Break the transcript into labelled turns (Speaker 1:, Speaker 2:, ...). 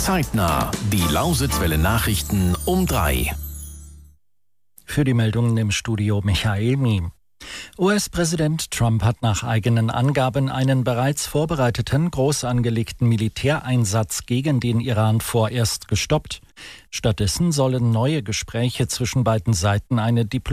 Speaker 1: Zeitnah, die Lausitzwelle Nachrichten um 3.
Speaker 2: Für die Meldungen im Studio Michael Miem. US-Präsident Trump hat nach eigenen Angaben einen bereits vorbereiteten, groß angelegten Militäreinsatz gegen den Iran vorerst gestoppt. Stattdessen sollen neue Gespräche zwischen beiden Seiten eine